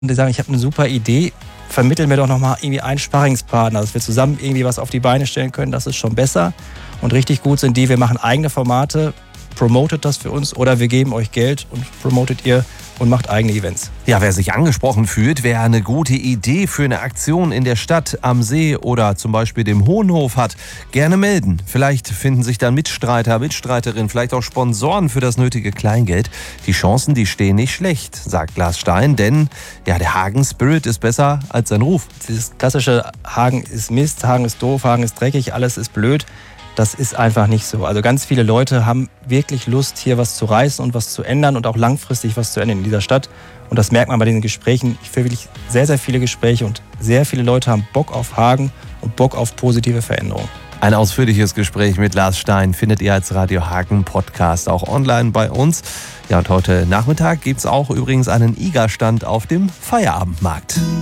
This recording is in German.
die sagen, ich habe eine super Idee, vermitteln mir doch nochmal irgendwie einen Sparringspartner, dass wir zusammen irgendwie was auf die Beine stellen können, das ist schon besser. Und richtig gut sind die, wir machen eigene Formate, promotet das für uns oder wir geben euch Geld und promotet ihr und macht eigene Events. Ja, wer sich angesprochen fühlt, wer eine gute Idee für eine Aktion in der Stadt, am See oder zum Beispiel dem Hohenhof hat, gerne melden. Vielleicht finden sich dann Mitstreiter, Mitstreiterinnen, vielleicht auch Sponsoren für das nötige Kleingeld. Die Chancen, die stehen nicht schlecht, sagt Lars Stein, denn ja, der Hagen-Spirit ist besser als sein Ruf. Dieses klassische Hagen ist Mist, Hagen ist doof, Hagen ist dreckig, alles ist blöd. Das ist einfach nicht so. Also ganz viele Leute haben wirklich Lust, hier was zu reißen und was zu ändern und auch langfristig was zu ändern in dieser Stadt. Und das merkt man bei den Gesprächen. Ich führe wirklich sehr, sehr viele Gespräche und sehr viele Leute haben Bock auf Hagen und Bock auf positive Veränderungen. Ein ausführliches Gespräch mit Lars Stein findet ihr als Radio Hagen Podcast auch online bei uns. Ja, und heute Nachmittag gibt es auch übrigens einen IGA-Stand auf dem Feierabendmarkt.